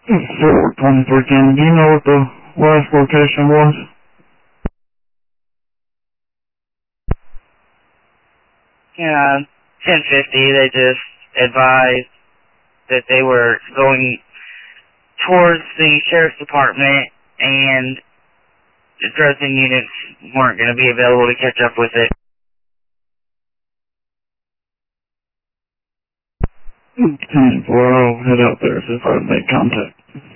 Forward 23 Ken, do you know what the last location was? Yeah, 1050, they just advised that they were going towards the sheriff's department and the Dresden units weren't going to be available to catch up with it. Okay, well, I'll head out there as if I've made contact.